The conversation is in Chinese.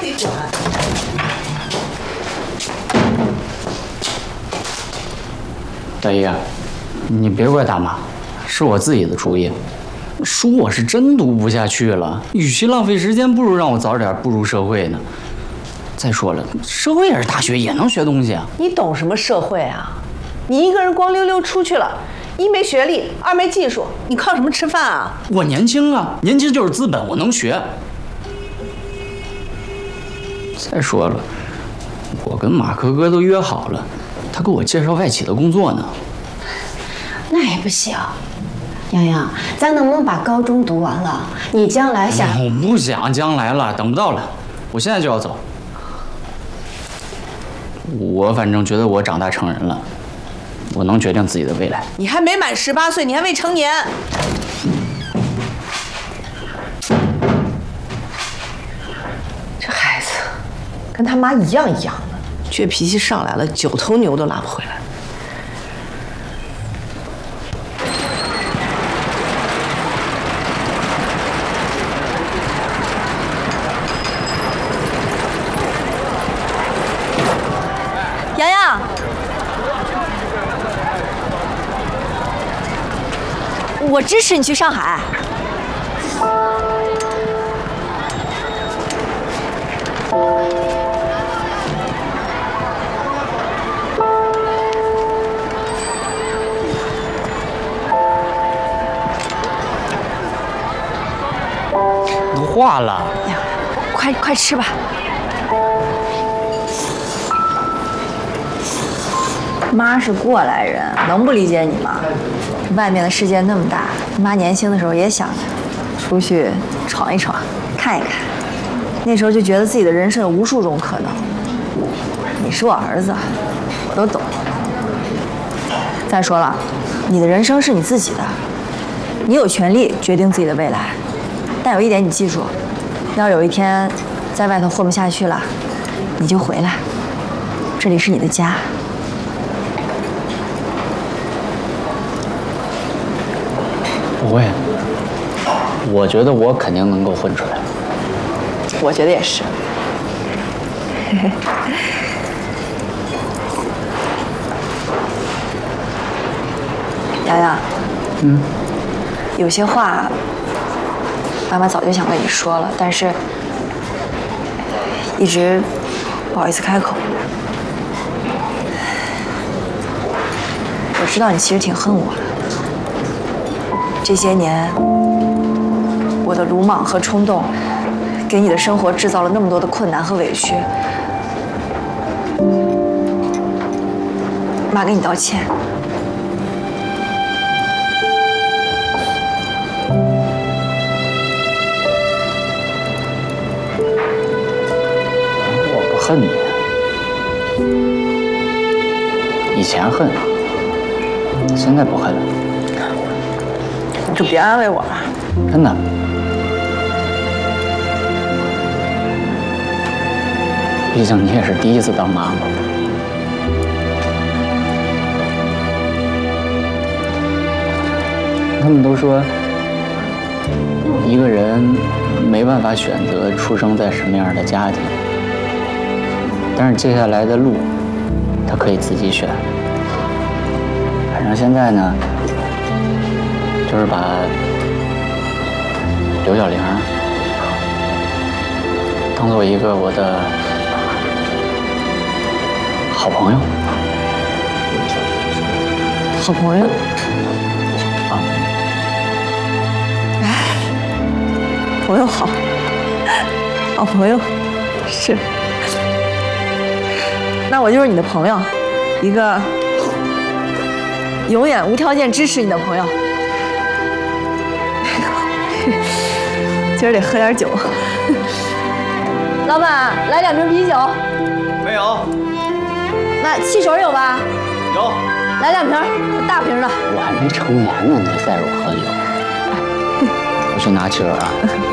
得管。 大姨，你别怪大妈，是我自己的主意。书我是真读不下去了，与其浪费时间，不如让我早点步入社会呢。再说了，社会也是大学，也能学东西啊。 你懂什么社会啊？你一个人光溜溜出去了，一没学历，二没技术，你靠什么吃饭啊？ 我年轻啊，年轻就是资本，我能学。再说了，我跟马克哥都约好了，他给我介绍外企的工作呢。 那也不行，洋洋，咱能不能把高中读完了？你将来想…… 我不想将来了，等不到了，我现在就要走。我反正觉得我长大成人了，我能决定自己的未来。 你还没满18岁，你还未成年。这孩子跟他妈一样的，倔脾气上来了，9头牛都拉不回来。洋洋， 我支持你去上海。 都化了。 哎呀，快吃吧。妈是过来人，能不理解你吗？外面的世界那么大，妈年轻的时候也想出去闯一闯，看一看。那时候就觉得自己的人生有无数种可能。你是我儿子，我都懂。再说了，你的人生是你自己的，你有权利决定自己的未来。但有一点你记住，要有一天在外头混不下去了，你就回来，这里是你的家。 不会，我觉得我肯定能够混出来。 我觉得也是。洋洋，有些话妈妈早就想跟你说了，但是一直不好意思开口。我知道你其实挺恨我的。这些年，我的鲁莽和冲动，给你的生活制造了那么多的困难和委屈。妈给你道歉。 我不恨你，以前恨，现在不恨了。 你就别安慰我了。 真的。毕竟你也是第一次当妈妈。他们都说，一个人没办法选择出生在什么样的家庭，但是接下来的路，他可以自己选。反正现在呢，就是把刘小玲当做一个我的好朋友。 好朋友。朋友好，好朋友，是。那我就是你的朋友，一个永远无条件支持你的朋友。今儿得喝点酒。老板，来2瓶啤酒。 没有。 那汽水有吧？ 有。 来2瓶，大瓶的。 我还没成年呢，你再让我喝酒。我去拿汽水啊。